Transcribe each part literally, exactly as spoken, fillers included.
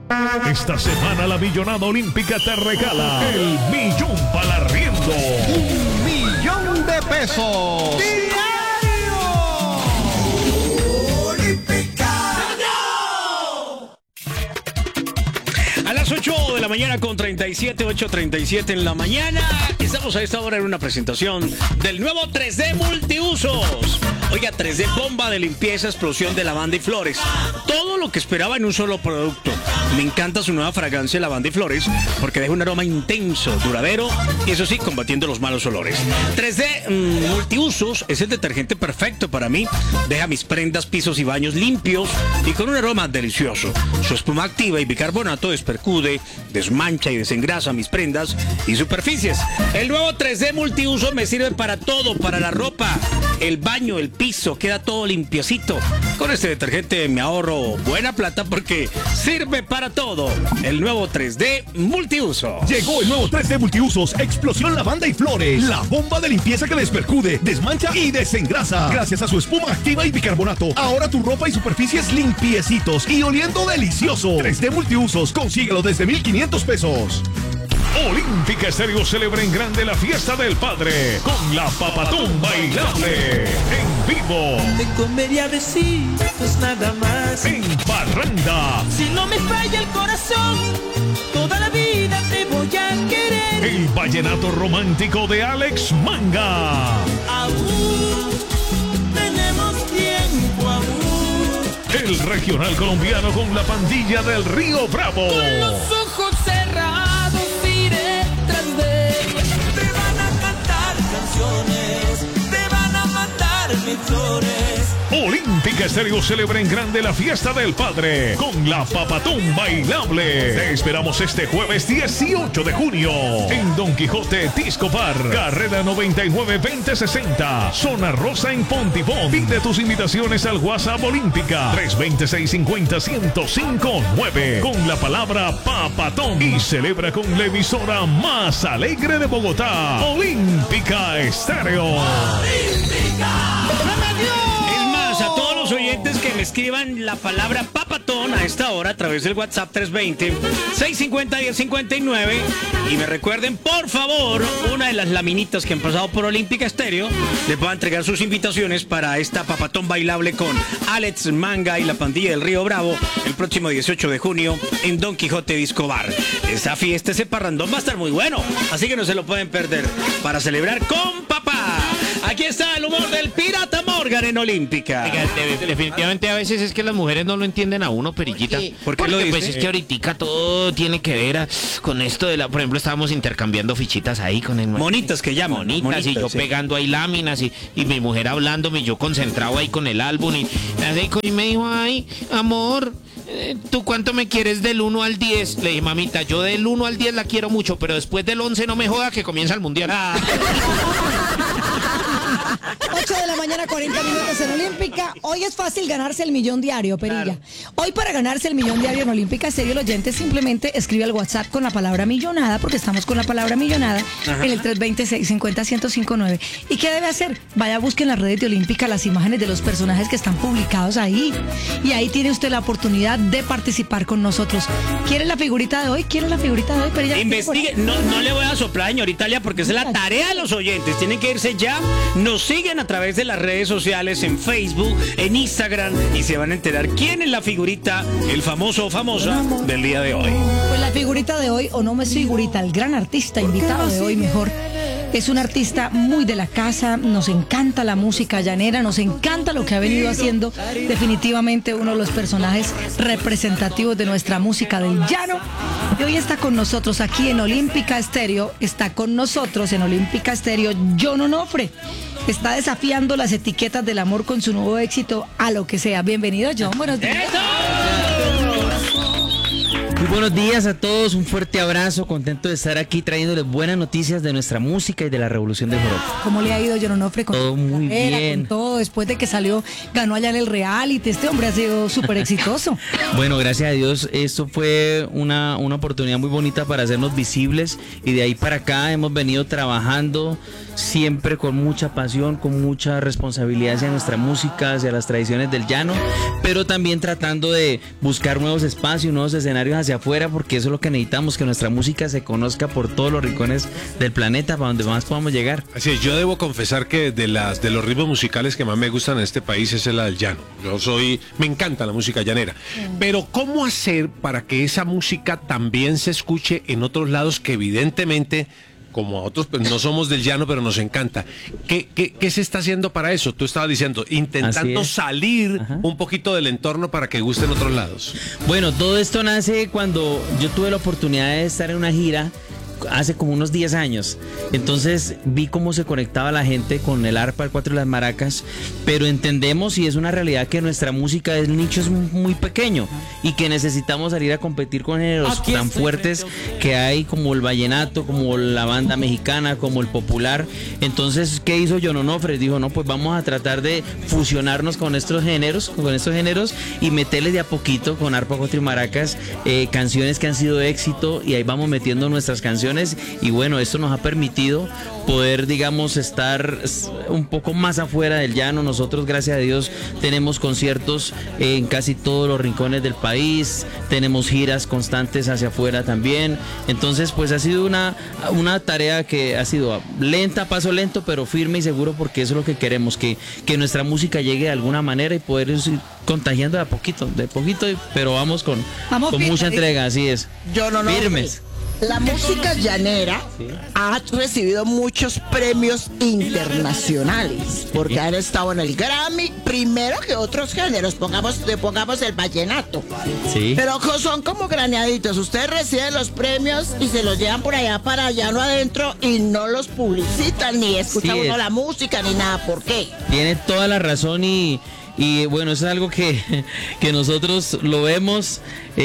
Esta semana la Millonada Olímpica te regala el millón para arriendo. Un millón de pesos. ¡Diario! Olímpica. A las ocho de la mañana con treinta y siete, ocho treinta y siete en la mañana. Estamos a esta hora en una presentación del nuevo tres D Multiusos. Oiga, tres D bomba de limpieza, explosión de lavanda y flores. Todo lo que esperaba en un solo producto. Me encanta su nueva fragancia lavanda y flores porque deja un aroma intenso, duradero y eso sí, combatiendo los malos olores. tres D mmm, Multiusos es el detergente perfecto para mí. Deja mis prendas, pisos y baños limpios y con un aroma delicioso. Su espuma activa y bicarbonato despercude, desmancha y desengrasa mis prendas y superficies. El nuevo tres D Multiuso me sirve para todo, para la ropa, el baño, el piso, queda todo limpiecito. Con este detergente me ahorro buena plata porque sirve para todo. El nuevo tres D Multiuso. Llegó el nuevo tres D Multiusos, explosión lavanda y flores. La bomba de limpieza que despercude, desmancha y desengrasa. Gracias a su espuma activa y bicarbonato, ahora tu ropa y superficies limpiecitos y oliendo delicioso. tres D Multiusos, consíguelo desde mil quinientos pesos. Olímpica Estéreo celebra en grande la fiesta del padre con la Papatón Bailable en vivo. Te comería besitos nada más. En Parranda. Si no me falla el corazón, toda la vida te voy a querer. El vallenato romántico de Alex Manga. Aún tenemos tiempo aún. El regional colombiano con la pandilla del Río Bravo. Con los ojos cerrados iré tras de ellos. Te van a cantar canciones, te van a mandar mis flores. Olímpica Estéreo celebra en grande la fiesta del padre con la Papatón Bailable. Te esperamos este jueves dieciocho de junio en Don Quijote Disco Bar, carrera noventa y nueve veinte sesenta, Zona Rosa en Pontibón. Pide tus invitaciones al WhatsApp Olímpica tres dos seis cinco cero, uno cero cinco nueve con la palabra Papatón y celebra con la emisora más alegre de Bogotá, Olímpica Estéreo. Olímpica. A todos los oyentes que me escriban la palabra Papatón a esta hora a través del WhatsApp tres dos cero, seis cinco cero, uno cero cinco nueve y me recuerden por favor una de las laminitas que han pasado por Olímpica Estéreo, les voy a entregar sus invitaciones para esta Papatón Bailable con Alex Manga y la pandilla del Río Bravo el próximo dieciocho de junio en Don Quijote Disco Bar. Esta fiesta, ese parrandón va a estar muy bueno, así que no se lo pueden perder para celebrar con papá. Aquí está el humor del Pirata Morgan en Olímpica. Oiga, de- definitivamente a veces es que las mujeres no lo entienden a uno, Perillita. ¿Por qué? Porque lo dice? pues es que ahoritica todo tiene que ver a- con esto de la... Por ejemplo, estábamos intercambiando fichitas ahí con el... Monitas que llaman. Monitas, Monitas, y yo sí. pegando ahí láminas y, y mi mujer hablándome y yo concentrado ahí con el álbum y, y me dijo, ay, amor... eh, ¿Tú cuánto me quieres del uno al diez? Le dije, mamita, yo del uno al diez la quiero mucho, pero después del once no me joda que comienza el mundial. Ah. ocho de la mañana, cuarenta minutos en Olímpica. Hoy es fácil ganarse el millón diario, Perilla. Claro. Hoy para ganarse el millón diario en Olímpica Estéreo, el oyente simplemente escribe al WhatsApp con la palabra millonada, porque estamos con la palabra millonada, Ajá. en el tres dos cero, seis cinco cero, uno cero cinco nueve. ¿Y qué debe hacer? Vaya, busque en las redes de Olímpica las imágenes de los personajes que están publicados ahí. Y ahí tiene usted la oportunidad de participar con nosotros. ¿Quiere la figurita de hoy? ¿Quiere la figurita de hoy, Perilla? Investigue, no, no le voy a soplar, señorita Italia, porque es la tarea de los oyentes. Tienen que irse ya. Nos siguen a través de las redes sociales, en Facebook, en Instagram, y se van a enterar quién es la figurita, el famoso o famosa del día de hoy. Pues la figurita de hoy, o no me es figurita, el gran artista invitado de hoy mejor, es un artista muy de la casa, nos encanta la música llanera, nos encanta lo que ha venido haciendo, definitivamente uno de los personajes representativos de nuestra música del llano. Y hoy está con nosotros aquí en Olímpica Estéreo, está con nosotros en Olímpica Estéreo John Onofre. Está desafiando las etiquetas del amor con su nuevo éxito, A lo que sea. Bienvenido, John, buenos días. Muy buenos días a todos, un fuerte abrazo, contento de estar aquí trayéndoles buenas noticias de nuestra música y de la revolución del joropo. ¿Cómo le ha ido, John Onofre? Con Todo su muy carrera, bien. con todo después de que salió, ganó allá en el reality. Este hombre ha sido súper exitoso. Bueno, gracias a Dios, esto fue una, una oportunidad muy bonita para hacernos visibles y de ahí para acá hemos venido trabajando siempre con mucha pasión, con mucha responsabilidad hacia nuestra música, hacia las tradiciones del llano, pero también tratando de buscar nuevos espacios, nuevos escenarios hacia afuera, porque eso es lo que necesitamos, que nuestra música se conozca por todos los rincones del planeta, para donde más podamos llegar. Así es, yo debo confesar que de las de los ritmos musicales que más me gustan en este país es la del llano. Yo soy, me encanta la música llanera. Pero ¿cómo hacer para que esa música también se escuche en otros lados que evidentemente, como a otros, pues no somos del llano, pero nos encanta? ¿Qué, qué, qué se está haciendo para eso? Tú estabas diciendo, intentando salir Ajá. un poquito del entorno para que guste en otros lados. Bueno, todo esto nace cuando yo tuve la oportunidad de estar en una gira hace como unos diez años. Entonces vi cómo se conectaba la gente con el arpa, el cuatro y las maracas, pero entendemos y es una realidad que nuestra música, el nicho es muy pequeño y que necesitamos salir a competir con géneros tan fuertes que hay como el vallenato, como la banda mexicana, como el popular. Entonces, ¿qué hizo John Onofre? Dijo, no, pues vamos a tratar de fusionarnos con estos géneros, con estos géneros y meterles de a poquito con arpa, cuatro y maracas eh, canciones que han sido de éxito, y ahí vamos metiendo nuestras canciones. Y bueno, esto nos ha permitido poder, digamos, estar un poco más afuera del llano. Nosotros, gracias a Dios, tenemos conciertos en casi todos los rincones del país, tenemos giras constantes hacia afuera también. Entonces, pues ha sido una, una tarea que ha sido lenta, paso lento, pero firme y seguro, porque eso es lo que queremos, que, que nuestra música llegue de alguna manera y poder ir contagiando de a poquito, de poquito, pero vamos con, vamos con mucha entrega, así es. Yo no, no, firmes. La música llanera sí. ha recibido muchos premios internacionales, porque han estado en el Grammy, primero que otros géneros, pongamos, pongamos el vallenato. Sí. Pero son como graneaditos, ustedes reciben los premios y se los llevan por allá para allá, no adentro, y no los publicitan, ni escucha sí, uno la música, ni nada. ¿Por qué? Tiene toda la razón y... Y bueno, eso es algo que, que nosotros lo vemos,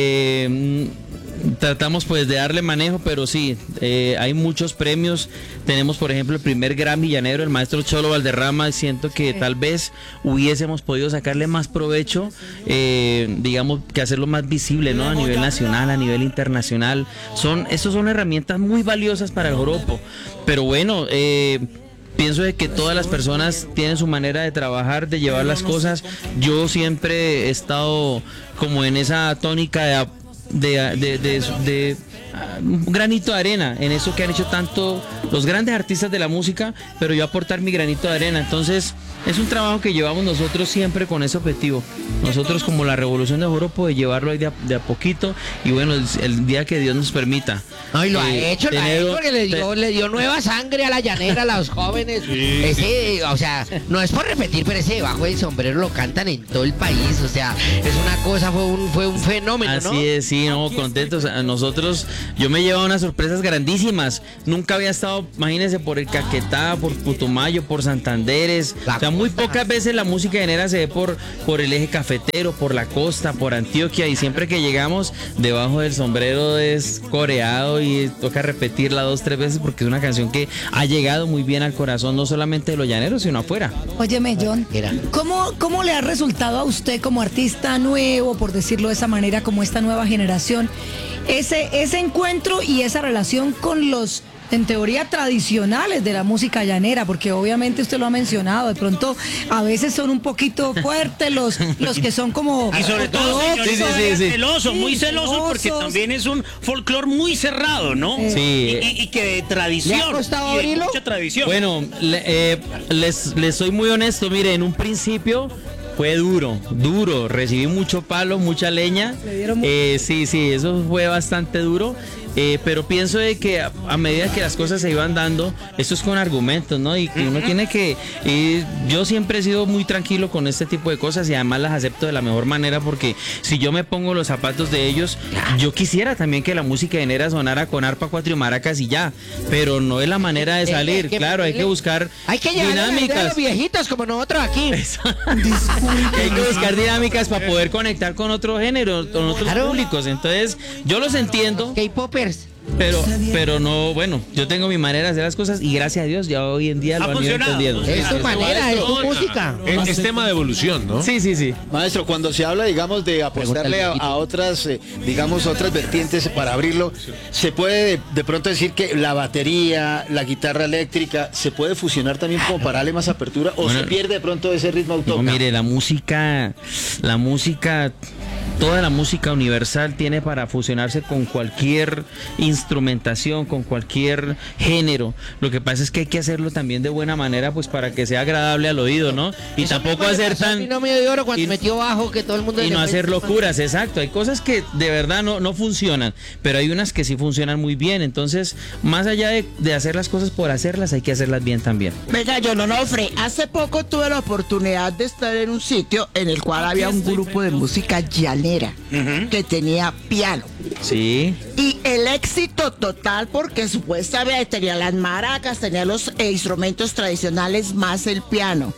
eh, tratamos pues de darle manejo, pero sí, eh, hay muchos premios. Tenemos, por ejemplo, el primer Grammy llanero, el maestro Cholo Valderrama, y siento que tal vez hubiésemos podido sacarle más provecho, eh, digamos, que hacerlo más visible, ¿no? A nivel nacional, a nivel internacional. Son, estos son herramientas muy valiosas para el joropo, pero bueno, eh... pienso de que todas las personas tienen su manera de trabajar, de llevar las cosas. Yo siempre he estado como en esa tónica de, de, de, de, de un granito de arena en eso que han hecho tanto los grandes artistas de la música, pero yo aportar mi granito de arena. Entonces es un trabajo que llevamos nosotros siempre con ese objetivo. Nosotros, como la Revolución de Joropo, de llevarlo ahí de a, de a poquito, y bueno, el, el día que Dios nos permita. No, y lo eh, ha hecho, lo ha hecho, porque le dio, le dio nueva sangre a la llanera, a los jóvenes. Sí. Ese, o sea, no es por repetir, pero ese debajo del sombrero lo cantan en todo el país. O sea, es una cosa, fue un, fue un fenómeno, Así ¿no? Así es, sí, no, contentos. Nosotros, yo me he llevado unas sorpresas grandísimas. Nunca había estado, imagínense, por el Caquetá, por Putumayo, por Santanderes. La o sea, muy pocas veces la música llanera se ve por, por el eje cafetero, por la costa, por Antioquia, y siempre que llegamos, debajo del sombrero es coreado y toca repetirla dos, tres veces, porque es una canción que ha llegado muy bien al corazón, no solamente de los llaneros, sino afuera. Óyeme, John, ¿cómo, ¿cómo le ha resultado a usted como artista nuevo, por decirlo de esa manera, como esta nueva generación, ese, ese encuentro y esa relación con los, en teoría, tradicionales de la música llanera? Porque obviamente usted lo ha mencionado, de pronto a veces son un poquito fuertes los, los que son como... Y sobre todo, señores, sí, sí, sí, celosos, muy celosos, celosos, porque también es un folclore muy cerrado, ¿no? Sí. Y, y, y que de tradición, ¿le ha costado y de mucha tradición. Bueno, le, eh, les, les soy muy honesto, mire, en un principio... fue duro, duro, recibí mucho palo, mucha leña, eh, sí, sí, eso fue bastante duro, eh, pero pienso de que a, a medida que las cosas se iban dando, esto es con argumentos, ¿no? Y que uno tiene que, eh, yo siempre he sido muy tranquilo con este tipo de cosas y además las acepto de la mejor manera, porque si yo me pongo los zapatos de ellos, yo quisiera también que la música llanera sonara con arpa, cuatro y maracas y ya, pero no es la manera de salir, eh, eh, claro, hay que buscar hay que dinámicas. A los viejitos como nosotros aquí. Hay que buscar dinámicas para poder conectar con otro género, con otros claro. públicos. Entonces, yo los entiendo. K-popers. Pero, pero no, bueno, yo tengo mi manera de hacer las cosas y gracias a Dios ya hoy en día lo han ido entendiendo. Es tu manera, es tu música. Es, es tema de evolución, ¿no? Sí, sí, sí. Maestro, cuando se habla, digamos, de apostarle a, a otras, eh, digamos, otras vertientes para abrirlo, ¿se puede de, de pronto decir que la batería, la guitarra eléctrica, se puede fusionar también como para darle más apertura o Bueno, se pierde de pronto ese ritmo autóctono? No, mire, la música, la música, toda la música universal tiene para fusionarse con cualquier instrumentación, con cualquier género. Lo que pasa es que hay que hacerlo también de buena manera, pues para que sea agradable al oído, ¿no? Y Eso tampoco mismo le hacer pasó a tan... Pino Medio de Oro cuando y- metió bajo que todo el mundo Y le no fue hacer encima. locuras, exacto. Hay cosas que de verdad no, no funcionan, pero hay unas que sí funcionan muy bien. Entonces, más allá de, de hacer las cosas por hacerlas, hay que hacerlas bien también. Venga, yo no Onofre, hace poco tuve la oportunidad de estar en un sitio en el cual había un grupo de música llanera que tenía piano. Sí. Y el éxito total porque supuestamente tenía las maracas, tenía los eh, instrumentos tradicionales más el piano.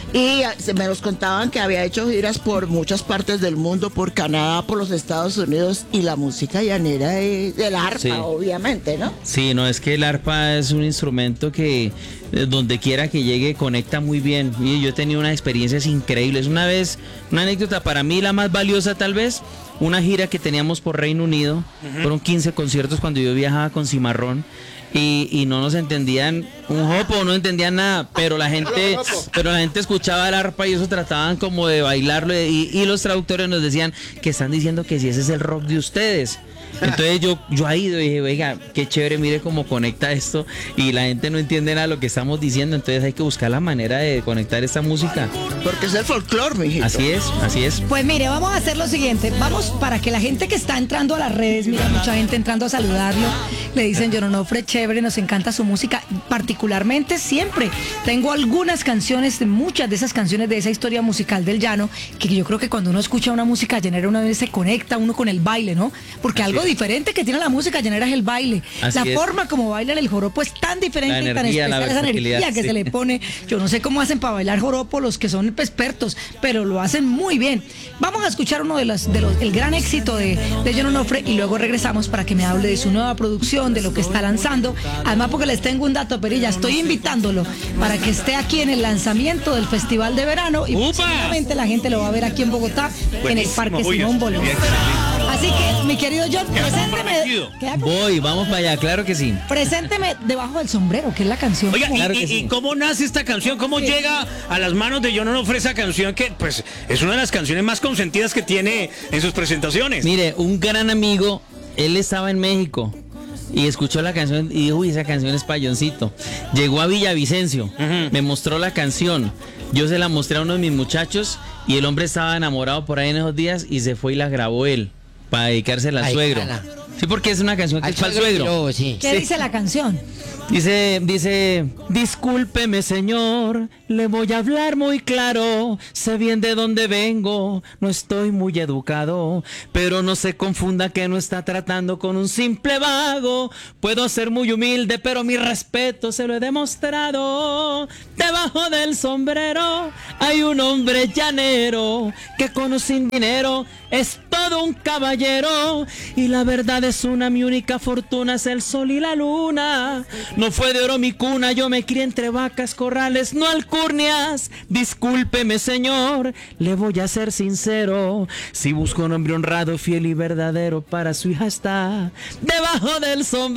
Y ah, se me los contaban que había hecho giras por muchas partes del mundo, por Canadá, por los Estados Unidos, y la música llanera es del arpa, Sí. obviamente, ¿no? Sí, no, es que el arpa es un instrumento que eh, donde quiera que llegue conecta muy bien. Y yo he tenido unas experiencias increíbles. Una vez, una anécdota para mí la más valiosa tal vez, una gira que teníamos por Reino Unido, fueron quince conciertos cuando yo viajaba con Cimarrón. Y, y no nos entendían un jopo, no entendían nada, pero la gente, pero la gente escuchaba el arpa y eso trataban como de bailarlo y, y los traductores nos decían que están diciendo que si ese es el rock de ustedes. Entonces yo, yo ahí dije, oiga, qué chévere, mire cómo conecta esto y la gente no entiende nada de lo que estamos diciendo, entonces hay que buscar la manera de conectar esta música. Porque es el folclore, mijito. Así es, así es. Pues mire, vamos a hacer lo siguiente. Vamos para que la gente que está entrando a las redes, mira, mucha gente entrando a saludarlo, le dicen, John Onofre, chévere, nos encanta su música. Particularmente siempre tengo algunas canciones, muchas de esas canciones de esa historia musical del llano, que yo creo que cuando uno escucha una música llanera, una vez se conecta uno con el baile, ¿no? Porque algo diferente que tiene la música llanera es el baile. Así la es. forma como bailan el joropo es tan diferente La y tan energía, la especial, esa versatilidad, energía que sí. se le pone. Yo no sé cómo hacen para bailar joropo los que son expertos, pero lo hacen muy bien. Vamos a escuchar uno de los, de los el gran éxito de, de John Onofre y luego regresamos para que me hable de su nueva producción, de lo que está lanzando. Además, porque les tengo un dato, Perilla, estoy invitándolo para que esté aquí en el lanzamiento del Festival de Verano y ¡Upa! seguramente la gente lo va a ver aquí en Bogotá, en el Buenísimo, Parque oiga, Simón Bolívar. Así que, mi querido John, presénteme, comprometido. queda como- Voy, vamos para allá, claro que sí. presénteme Debajo del Sombrero, que es la canción. Oiga, como- ¿y, Claro y- que sí. y cómo nace esta canción? ¿Cómo Sí. llega a las manos de John Onofre esa canción que, pues, es una de las canciones más consentidas que tiene en sus presentaciones? Mire, un gran amigo, él estaba en México y escuchó la canción y dijo, uy, esa canción es payoncito. Llegó a Villavicencio, me mostró la canción, yo se la mostré a uno de mis muchachos y el hombre estaba enamorado por ahí en esos días y se fue y la grabó él para dedicársela al Ay, suegro. cala. Sí, porque es una canción que Al es para el suegro. tiró, sí. ¿Qué dice la canción? Dice, dice, discúlpeme señor, le voy a hablar muy claro, sé bien de dónde vengo, no estoy muy educado, pero no se confunda que no está tratando con un simple vago, puedo ser muy humilde, pero mi respeto se lo he demostrado, debajo del sombrero hay un hombre llanero, que con o sin dinero es todo un caballero, y la verdad es una, mi única fortuna es el sol y la luna. No fue de oro mi cuna, yo me crié entre vacas, corrales, no alcurnias. Discúlpeme, señor, le voy a ser sincero. Si busco un hombre honrado, fiel y verdadero, para su hija está debajo del sombrero.